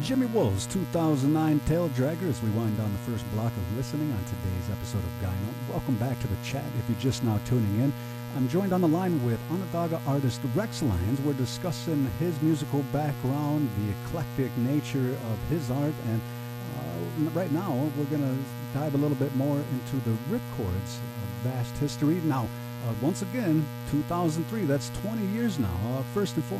Jimmy Wolf's 2009 Tail Dragger as we wind down the first block of listening on today's episode of Gyno. Welcome back to the chat if you're just now tuning in. I'm joined on the line with Onondaga artist Rex Lyons. We're discussing his musical background, the eclectic nature of his art, and right now we're going to dive a little bit more into the Ripcords vast history. Now, once again, 2003, that's 20 years now. First and foremost,